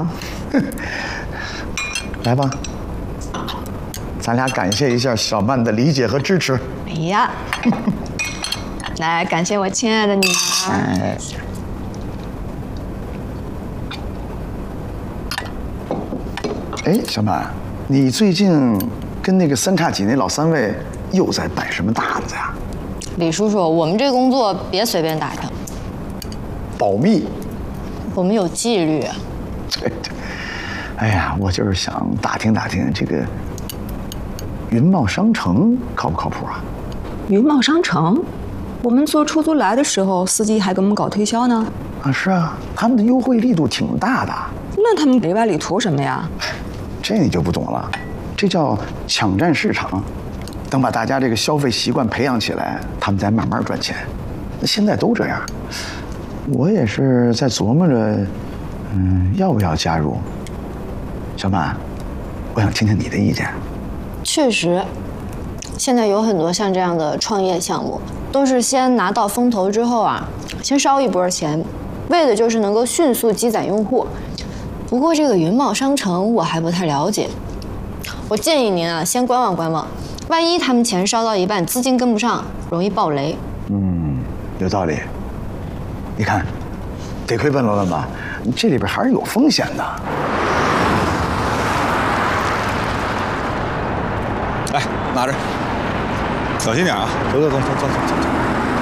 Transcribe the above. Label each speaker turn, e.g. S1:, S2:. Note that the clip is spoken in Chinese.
S1: 吗？
S2: 来吧，咱俩感谢一下小曼的理解和支持。
S1: 哎呀，来感谢我亲爱的女儿。
S2: 哎，哎，小曼，你最近跟那个三叉戟那老三位又在摆什么大子呀？
S1: 李叔叔，我们这工作别随便打听，
S2: 保密。
S1: 我们有纪律。
S2: 对。哎呀，我就是想打听打听这个云茂商城靠不靠谱啊？
S3: 云茂商城，我们坐出租来的时候，司机还给我们搞推销呢。
S2: 啊，是啊，他们的优惠力度挺大的。
S3: 那他们里外里图什么呀？
S2: 这你就不懂了，这叫抢占市场。等把大家这个消费习惯培养起来，他们再慢慢赚钱。那现在都这样，我也是在琢磨着，要不要加入？小满，我想听听你的意见。
S1: 确实，现在有很多像这样的创业项目，都是先拿到风投之后啊，先烧一波钱，为的就是能够迅速积攒用户。不过这个云茂商城我还不太了解，我建议您啊，先观望观望，万一他们钱烧到一半，资金跟不上，容易爆雷。
S2: 有道理。你看，得亏问了问吧，这里边还是有风险的。
S4: 来，拿着，小心点啊！走走走走走走走。